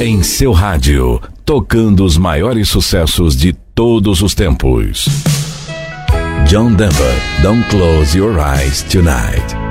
Em seu rádio, tocando os maiores sucessos de todos os tempos. John Denver, Don't Close Your Eyes Tonight.